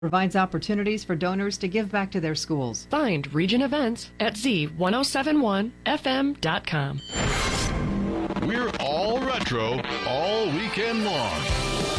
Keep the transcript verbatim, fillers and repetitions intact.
provides opportunities for donors to give back to their schools. Find Region Events at z ten seventy-one f m dot com. We're all retro all weekend long.